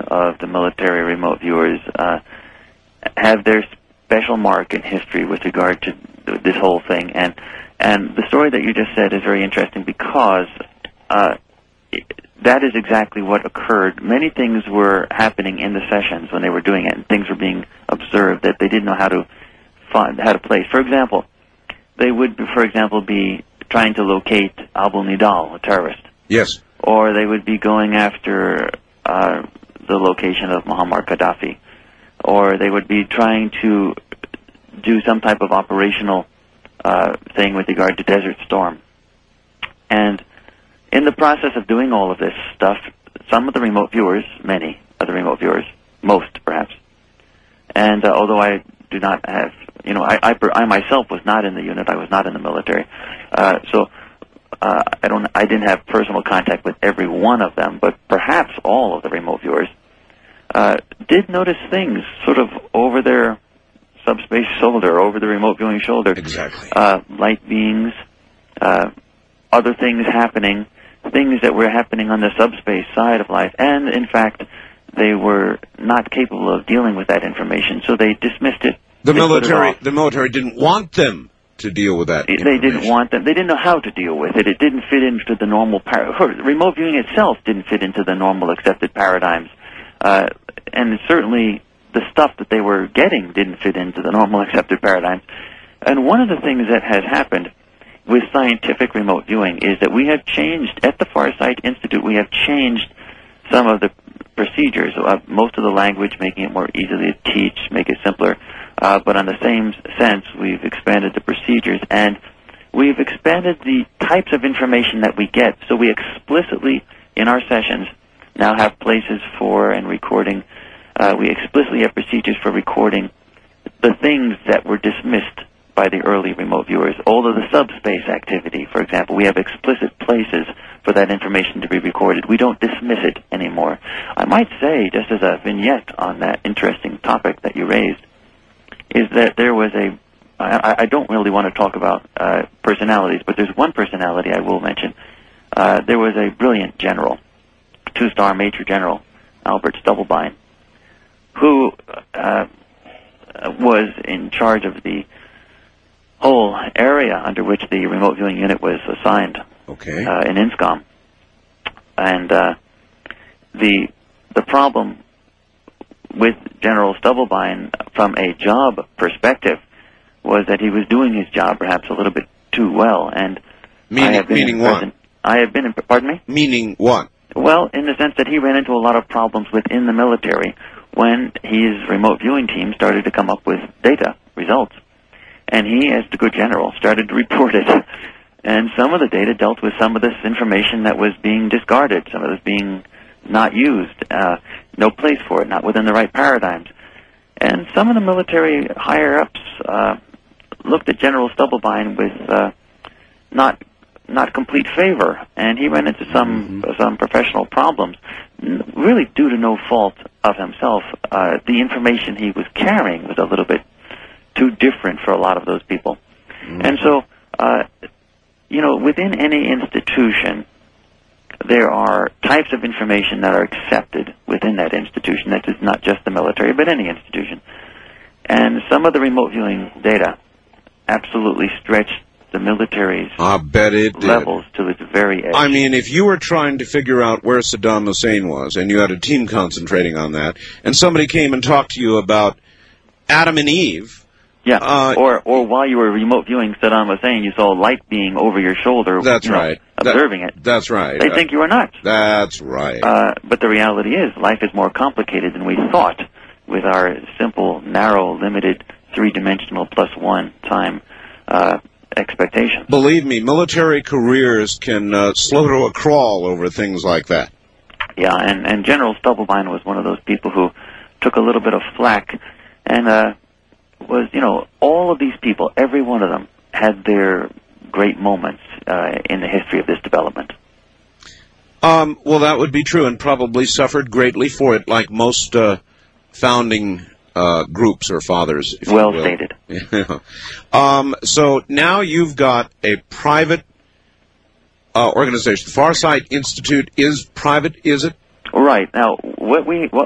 of the military remote viewers have their special mark in history with regard to this whole thing. And the story that you just said is very interesting because that is exactly what occurred. Many things were happening in the sessions when they were doing it, and things were being observed that they didn't know how to place. For example, they would, be trying to locate Abu Nidal, a terrorist. Yes. Or they would be going after the location of Muammar Gaddafi. Or they would be trying to do some type of operational thing with regard to Desert Storm. And in the process of doing all of this stuff, some of the remote viewers, many of the remote viewers, most perhaps, and although I do not have, I myself was not in the unit, I was not in the military, so I didn't have personal contact with every one of them, but perhaps all of the remote viewers did notice things sort of over their subspace shoulder, over the remote viewing shoulder. Exactly. Light beings, other things happening, things that were happening on the subspace side of life, and in fact, they were not capable of dealing with that information, so they dismissed it. The military didn't want them to deal with that. They didn't want them. They didn't know how to deal with it. It didn't fit into the normal remote viewing itself didn't fit into the normal accepted paradigms, and certainly the stuff that they were getting didn't fit into the normal accepted paradigms. And one of the things that has happened with scientific remote viewing is that we have changed, at the Farsight Institute, we have changed some of the procedures, most of the language, making it more easily to teach, make it simpler, but on the same sense, we've expanded the procedures, and we've expanded the types of information that we get, so we explicitly, in our sessions, now have places for and recording, we explicitly have procedures for recording the things that were dismissed by the early remote viewers. All of the subspace activity, for example, we have explicit places for that information to be recorded. We don't dismiss it anymore. I might say, just as a vignette on that interesting topic that you raised, is that there was I don't really want to talk about personalities, but there's one personality I will mention. There was a brilliant general, two-star Major General, Albert Stubblebine, who was in charge of the whole area under which the remote viewing unit was assigned. Okay. In INSCOM. And the problem with General Stubblebine from a job perspective was that he was doing his job perhaps a little bit too well. And meaning what? I have been in, pardon me? Meaning what? Well, in the sense that he ran into a lot of problems within the military when his remote viewing team started to come up with data, results. And he, as the good general, started to report it. And some of the data dealt with some of this information that was being discarded, some of this being not used, no place for it, not within the right paradigms. And some of the military higher-ups looked at General Stubblebine with not complete favor, and he ran into some professional problems, really due to no fault of himself. The information he was carrying was a little bit too different for a lot of those people. And so, within any institution, there are types of information that are accepted within that institution. That is not just the military, but any institution. And some of the remote viewing data absolutely stretched the military's levels to its very edge. I mean, if you were trying to figure out where Saddam Hussein was, and you had a team concentrating on that, and somebody came and talked to you about Adam and Eve. Yeah, or while you were remote viewing Saddam Hussein, you saw a light being over your shoulder. That's right. Observing it. That's right. They think you are nuts. That's right. But the reality is, life is more complicated than we thought with our simple, narrow, limited, three-dimensional plus one time expectations. Believe me, military careers can slow to a crawl over things like that. Yeah, and General Stubblebine was one of those people who took a little bit of flack and was, all of these people, every one of them, had their great moments in the history of this development. Well, that would be true, and probably suffered greatly for it, like most founding groups or fathers, if well you will. Stated. So now you've got a private organization. The Farsight Institute is private, is it? Right. Now, what